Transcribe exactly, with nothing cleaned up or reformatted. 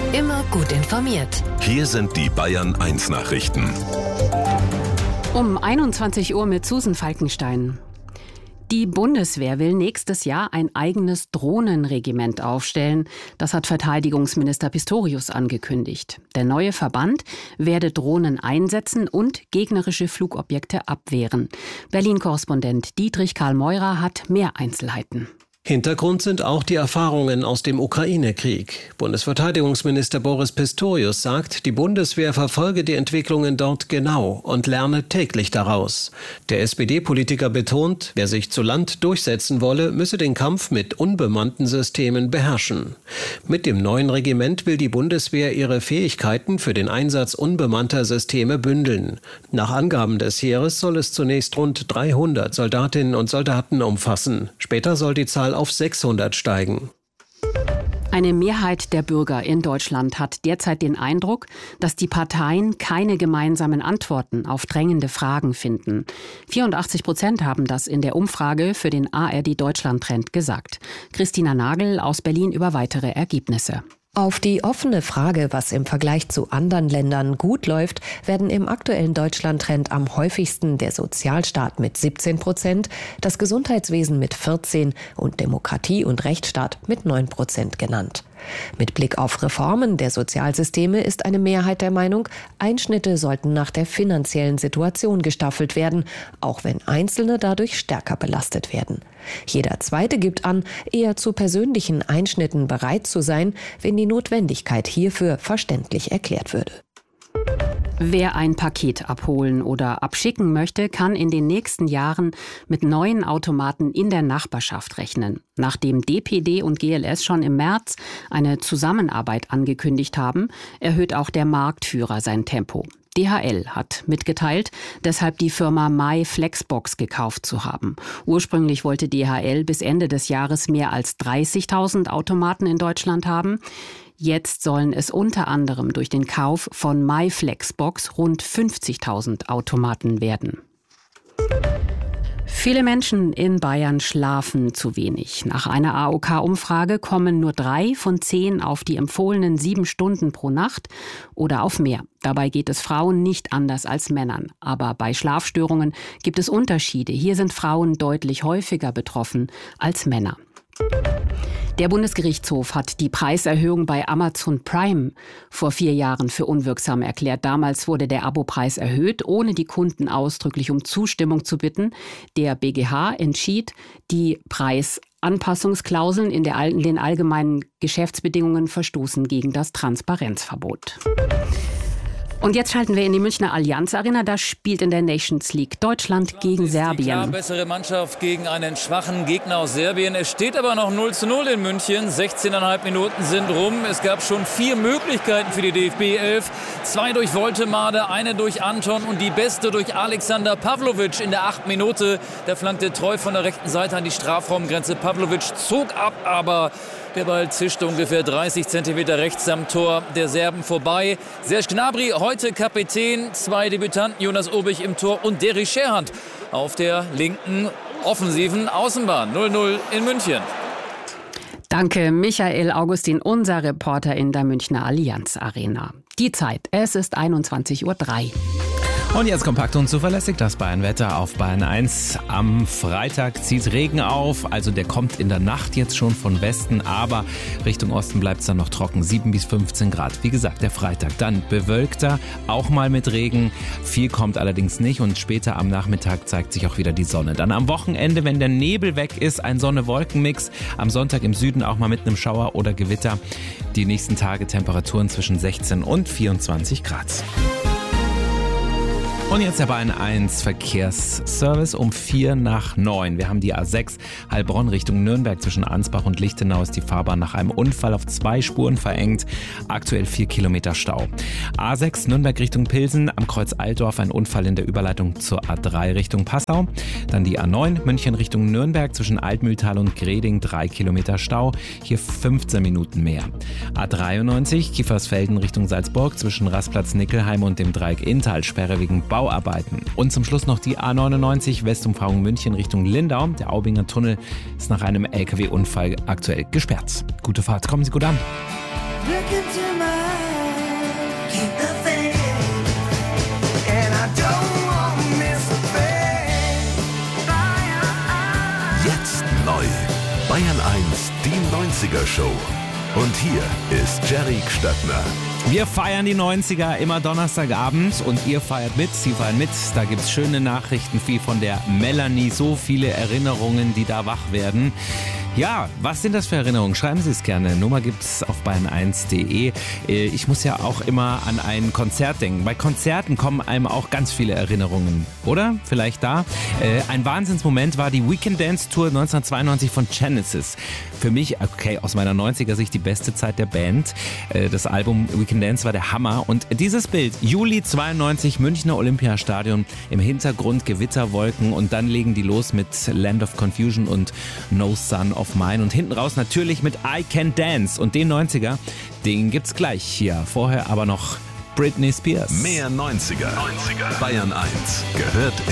Immer gut informiert. Hier sind die Bayern eins Nachrichten. Um einundzwanzig Uhr mit Susan Falkenstein. Die Bundeswehr will nächstes Jahr ein eigenes Drohnenregiment aufstellen. Das hat Verteidigungsminister Pistorius angekündigt. Der neue Verband werde Drohnen einsetzen und gegnerische Flugobjekte abwehren. Berlin-Korrespondent Dietrich Karl Meurer hat mehr Einzelheiten. Hintergrund sind auch die Erfahrungen aus dem Ukraine-Krieg. Bundesverteidigungsminister Boris Pistorius sagt, die Bundeswehr verfolge die Entwicklungen dort genau und lerne täglich daraus. Der S P D-Politiker betont, wer sich zu Land durchsetzen wolle, müsse den Kampf mit unbemannten Systemen beherrschen. Mit dem neuen Regiment will die Bundeswehr ihre Fähigkeiten für den Einsatz unbemannter Systeme bündeln. Nach Angaben des Heeres soll es zunächst rund dreihundert Soldatinnen und Soldaten umfassen. Später soll die Zahl auf sechshundert steigen. Eine Mehrheit der Bürger in Deutschland hat derzeit den Eindruck, dass die Parteien keine gemeinsamen Antworten auf drängende Fragen finden. vierundachtzig Prozent haben das in der Umfrage für den A R D-Deutschland-Trend gesagt. Christina Nagel aus Berlin über weitere Ergebnisse. Auf die offene Frage, was im Vergleich zu anderen Ländern gut läuft, werden im aktuellen Deutschland-Trend am häufigsten der Sozialstaat mit siebzehn Prozent, das Gesundheitswesen mit vierzehn und Demokratie und Rechtsstaat mit neun Prozent genannt. Mit Blick auf Reformen der Sozialsysteme ist eine Mehrheit der Meinung, Einschnitte sollten nach der finanziellen Situation gestaffelt werden, auch wenn Einzelne dadurch stärker belastet werden. Jeder Zweite gibt an, eher zu persönlichen Einschnitten bereit zu sein, wenn die Notwendigkeit hierfür verständlich erklärt würde. Wer ein Paket abholen oder abschicken möchte, kann in den nächsten Jahren mit neuen Automaten in der Nachbarschaft rechnen. Nachdem D P D und G L S schon im März eine Zusammenarbeit angekündigt haben, erhöht auch der Marktführer sein Tempo. D H L hat mitgeteilt, deshalb die Firma MyFlexbox gekauft zu haben. Ursprünglich wollte D H L bis Ende des Jahres mehr als dreißigtausend Automaten in Deutschland haben. Jetzt sollen es unter anderem durch den Kauf von MyFlexbox rund fünfzigtausend Automaten werden. Viele Menschen in Bayern schlafen zu wenig. Nach einer A O K-Umfrage kommen nur drei von zehn auf die empfohlenen sieben Stunden pro Nacht oder auf mehr. Dabei geht es Frauen nicht anders als Männern. Aber bei Schlafstörungen gibt es Unterschiede. Hier sind Frauen deutlich häufiger betroffen als Männer. Der Bundesgerichtshof hat die Preiserhöhung bei Amazon Prime vor vier Jahren für unwirksam erklärt. Damals wurde der Abopreis erhöht, ohne die Kunden ausdrücklich um Zustimmung zu bitten. Der B G H entschied, die Preisanpassungsklauseln in, der, in den allgemeinen Geschäftsbedingungen verstoßen gegen das Transparenzverbot. Und jetzt schalten wir in die Münchner Allianz Arena. Da spielt in der Nations League Deutschland gegen Serbien. Die klar bessere Mannschaft gegen einen schwachen Gegner aus Serbien. Es steht aber noch null zu null in München. sechzehneinhalb Minuten sind rum. Es gab schon vier Möglichkeiten für die D F B elf. Zwei durch Woltemade, eine durch Anton und die beste durch Alexander Pavlovic in der achten Minute. Der flankte treu von der rechten Seite an die Strafraumgrenze. Pavlovic zog ab, aber der Ball zischte ungefähr dreißig Zentimeter rechts am Tor der Serben vorbei. Serge Gnabry, heute Kapitän, zwei Debütanten, Jonas Obich im Tor und Derry Scherhand auf der linken offensiven Außenbahn. null null in München. Danke, Michael Augustin, unser Reporter in der Münchner Allianz Arena. Die Zeit, es ist einundzwanzig Uhr drei. Und jetzt kompakt und zuverlässig das Bayern-Wetter auf Bayern eins. Am Freitag zieht Regen auf, also der kommt in der Nacht jetzt schon von Westen, aber Richtung Osten bleibt es dann noch trocken, sieben bis fünfzehn Grad. Wie gesagt, der Freitag dann bewölkter, auch mal mit Regen. Viel kommt allerdings nicht und später am Nachmittag zeigt sich auch wieder die Sonne. Dann am Wochenende, wenn der Nebel weg ist, ein Sonne-Wolken-Mix. Am Sonntag im Süden auch mal mit einem Schauer oder Gewitter. Die nächsten Tage Temperaturen zwischen sechzehn und vierundzwanzig Grad. Und jetzt der Bayern eins Verkehrsservice um vier nach neun. Wir haben die A sechs Heilbronn Richtung Nürnberg. Zwischen Ansbach und Lichtenau ist die Fahrbahn nach einem Unfall auf zwei Spuren verengt. Aktuell vier Kilometer Stau. A sechs Nürnberg Richtung Pilsen. Am Kreuz Altdorf ein Unfall in der Überleitung zur A drei Richtung Passau. Dann die A neun München Richtung Nürnberg. Zwischen Altmühltal und Greding drei Kilometer Stau. Hier fünfzehn Minuten mehr. A dreiundneunzig Kiefersfelden Richtung Salzburg. Zwischen Rastplatz Nickelheim und dem Dreieck Inntal Sperre wegen Bau Bauarbeiten. Und zum Schluss noch die A neunundneunzig Westumfahrung München Richtung Lindau. Der Aubinger Tunnel ist nach einem L K W-Unfall aktuell gesperrt. Gute Fahrt, kommen Sie gut an. Look into my eyes. Keep the faith. And I don't want to miss a thing. Jetzt neu. Bayern eins, die neunziger Show. Und hier ist Jerry Gstattner. Wir feiern die neunziger immer Donnerstagabend und ihr feiert mit, Sie feiern mit. Da gibt's schöne Nachrichten wie von der Melanie, so viele Erinnerungen, die da wach werden. Ja, was sind das für Erinnerungen? Schreiben Sie es gerne. Nummer gibt's auf bayern eins punkt de. Ich muss ja auch immer an ein Konzert denken. Bei Konzerten kommen einem auch ganz viele Erinnerungen, oder? Vielleicht da. Ein Wahnsinnsmoment war die Weekend Dance Tour neunzehnhundertzweiundneunzig von Genesis. Für mich, okay, aus meiner neunziger Sicht die beste Zeit der Band. Das Album Weekend Dance war der Hammer. Und dieses Bild, Juli zweiundneunzig, Münchner Olympiastadion, im Hintergrund Gewitterwolken und dann legen die los mit Land of Confusion und No Son of Mine und hinten raus natürlich mit I Can Dance. Und den neunziger, den gibt's gleich hier. Vorher aber noch Britney Spears. Mehr neunziger. neunziger. Bayern eins gehört